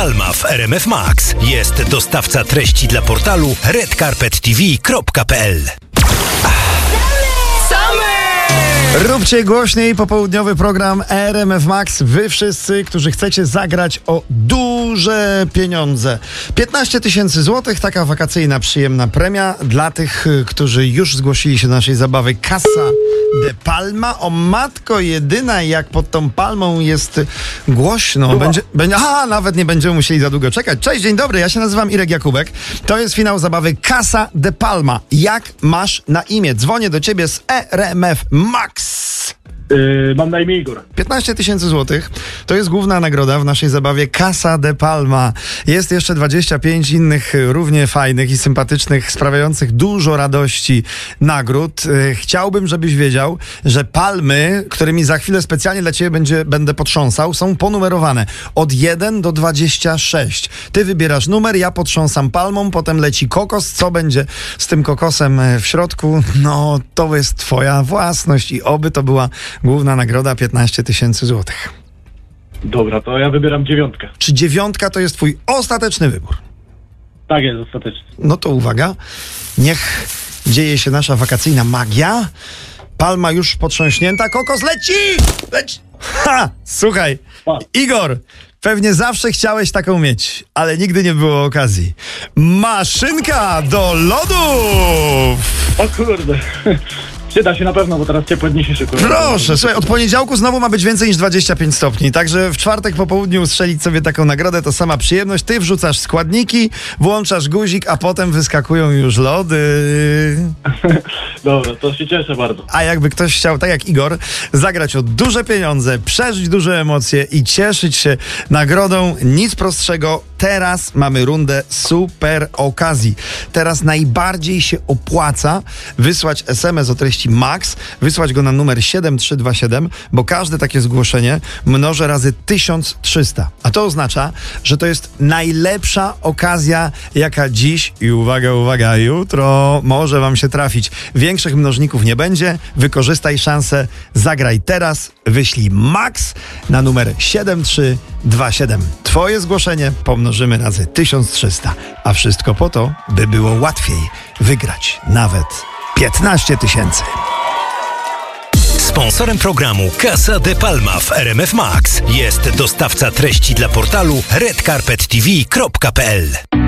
Palma w RMF Max. Jest dostawca treści dla portalu redcarpettv.pl. Róbcie głośniej popołudniowy program RMF Max. Wy wszyscy, którzy chcecie zagrać o duże pieniądze. 15 000 złotych, taka wakacyjna, przyjemna premia dla tych, którzy już zgłosili się do naszej zabawy. Casa de Palma. O matko jedyna, jak pod tą palmą jest głośno. Nawet nie będziemy musieli za długo czekać. Cześć, dzień dobry, ja się nazywam Irek Jakubek. To jest finał zabawy Casa de Palma. Jak masz na imię? Dzwonię do ciebie z RMF Max. Mam na imię Igor. 15 000 złotych to jest główna nagroda w naszej zabawie Casa de Palma. Jest jeszcze 25 innych równie fajnych i sympatycznych, sprawiających dużo radości nagród. Chciałbym, żebyś wiedział, że palmy, którymi za chwilę specjalnie dla ciebie będę potrząsał, są ponumerowane od 1 do 26. Ty wybierasz numer, ja potrząsam palmą, potem leci kokos. Co będzie z tym kokosem w środku? No, to jest twoja własność i oby to była główna nagroda 15 000 złotych. Dobra, to ja wybieram 9. Czy 9 to jest twój ostateczny wybór? Tak jest, ostatecznie. No to uwaga, niech dzieje się nasza wakacyjna magia. Palma już potrząśnięta, kokos leci! Ha! Słuchaj, Igor, pewnie zawsze chciałeś taką mieć, ale nigdy nie było okazji. Maszynka do lodów! O kurde. Przyda się na pewno, bo teraz ciepłe dni się szykują. Proszę, słuchaj, od poniedziałku znowu ma być więcej niż 25 stopni, także w czwartek po południu ustrzelić sobie taką nagrodę to sama przyjemność. Ty wrzucasz składniki, włączasz guzik, a potem wyskakują już lody. Dobra, to się cieszę bardzo. A jakby ktoś chciał, tak jak Igor, zagrać o duże pieniądze, przeżyć duże emocje i cieszyć się nagrodą, nic prostszego. Teraz mamy rundę super okazji. Teraz najbardziej się opłaca wysłać SMS o treści MAX, wysłać go na numer 7327, bo każde takie zgłoszenie mnożę razy 1300. A to oznacza, że to jest najlepsza okazja, jaka dziś i uwaga, jutro może wam się trafić. Większych mnożników nie będzie. Wykorzystaj szansę. Zagraj teraz. Wyślij MAX na numer 7327. Twoje zgłoszenie pomnożymy razy 1300. A wszystko po to, by było łatwiej wygrać nawet 15 000. Sponsorem programu Casa de Palma w RMF Max jest dostawca treści dla portalu redcarpettv.pl.